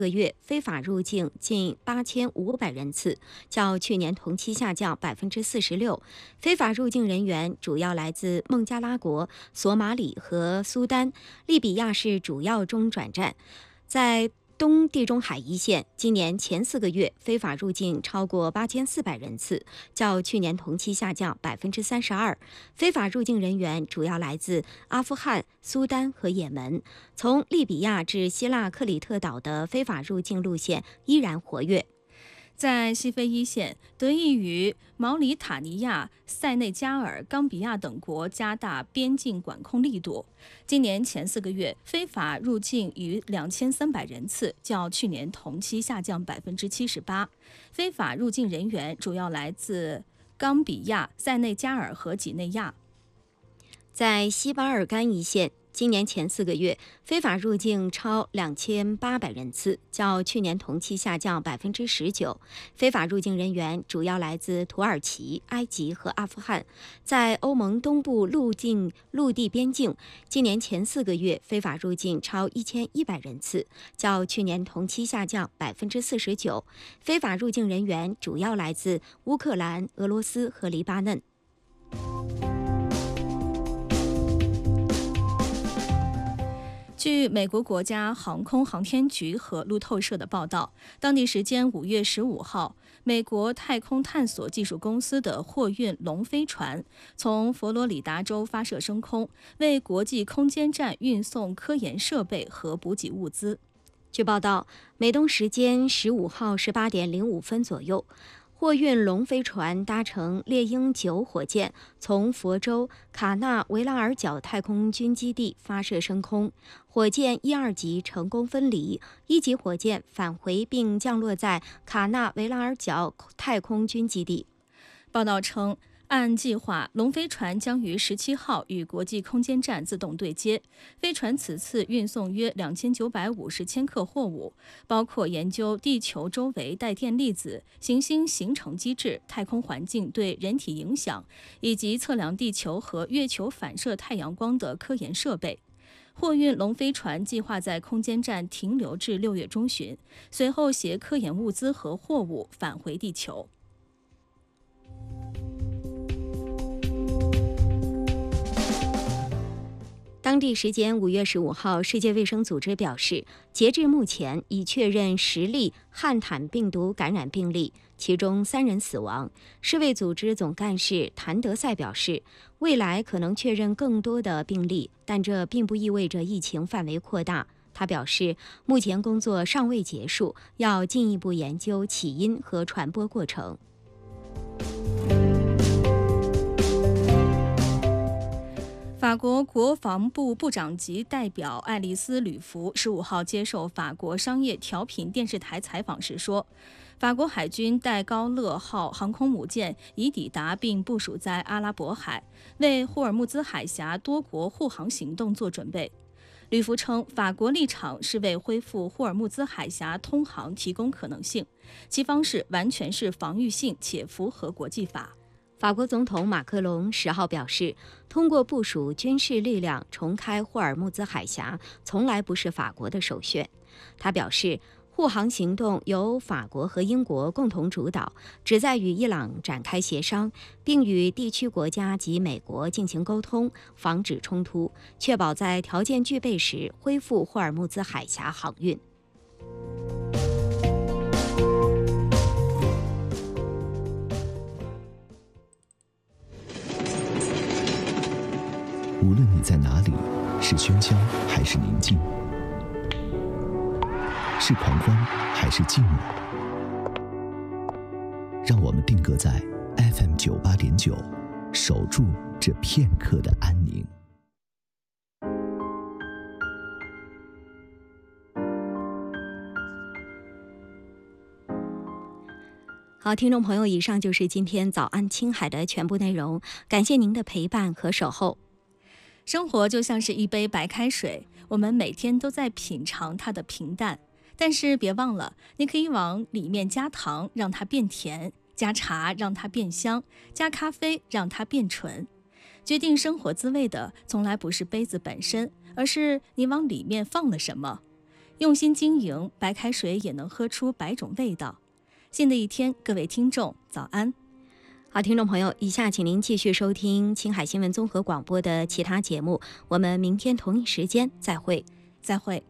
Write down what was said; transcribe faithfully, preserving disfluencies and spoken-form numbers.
个月非法入境近八千五百人次，较去年同期下降百分之四十六。非法入境人员主要来自孟加拉国、索马里和苏丹，利比亚是主要中转站。在东地中海一线，今年前四个月非法入境超过八千四百人次，较去年同期下降百分之三十二。非法入境人员主要来自阿富汗、苏丹和也门。从利比亚至希腊克里特岛的非法入境路线依然活跃。 在西非一线，得益于毛里塔尼亚、塞内加尔、冈比亚等国加大边境管控力度，今年前四个月非法入境逾两千三百人次，较去年同期下降百分之七十八。非法入境人员主要来自冈比亚、塞内加尔和几内亚。 在西巴尔干一线，今年前四个月非法入境超两千八百人次，较去年同期下降百分之十九。非法入境人员主要来自土耳其、埃及和阿富汗。在欧盟东部陆境陆地边境，今年前四个月非法入境超一千一百人次，较去年同期下降百分之四十九。非法入境人员主要来自乌克兰、俄罗斯和黎巴嫩。 据美国国家航空航天局和路透社的报道，当地时间五月十五号，美国太空探索技术公司的货运龙飞船从佛罗里达州发射升空，为国际空间站运送科研设备和补给物资。 据报道，美东时间十五号十八点零五分左右，货运龙飞船搭乘猎鹰九火箭从佛州卡纳维拉尔角太空军基地发射升空，火箭一、二级成功分离，一级火箭返回并降落在卡纳维拉尔角太空军基地。 报道称，按计划，龙飞船将于十七号与国际空间站自动对接。飞船此次运送约两千九百五十千克货物，包括研究地球周围带电粒子、行星形成机制、太空环境对人体影响，以及测量地球和月球反射太阳光的科研设备。货运龙飞船计划在空间站停留至六月中旬，随后携科研物资和货物返回地球。 当地时间五月十五号，世界卫生组织表示，截至目前已确认十例汉坦病毒感染病例，其中三人死亡。世卫组织总干事谭德赛表示，未来可能确认更多的病例，但这并不意味着疫情范围扩大。他表示，目前工作尚未结束，要进一步研究起因和传播过程。 法国国防部部长级代表爱丽丝·吕弗十五号接受法国商业调频电视台采访时说，法国海军戴高乐号航空母舰已抵达并部署在阿拉伯海，为霍尔木兹海峡多国护航行动做准备。吕弗称，法国立场是为恢复霍尔木兹海峡通航提供可能性，其方式完全是防御性且符合国际法。 法国总统马克龙十号表示，通过部署军事力量重开霍尔木兹海峡，从来不是法国的首选。他表示，护航行动由法国和英国共同主导，旨在与伊朗展开协商，并与地区国家及美国进行沟通，防止冲突，确保在条件具备时恢复霍尔木兹海峡航运。 无论你在哪里，是喧嚣还是宁静，是狂欢还是寂寞，让我们定格在 F M 九八点九，守住这片刻的安宁。 好，听众朋友，以上就是今天早安青海的全部内容，感谢您的陪伴和守候。 生活就像是一杯白开水，我们每天都在品尝它的平淡，但是别忘了，你可以往里面加糖，让它变甜；加茶，让它变香；加咖啡，让它变醇。决定生活滋味的，从来不是杯子本身，而是你往里面放了什么。 用心经营，白开水也能喝出百种味道。新的一天，各位听众早安。 好，听众朋友，以下请您继续收听青海新闻综合广播的其他节目，我们明天同一时间再会。 再会。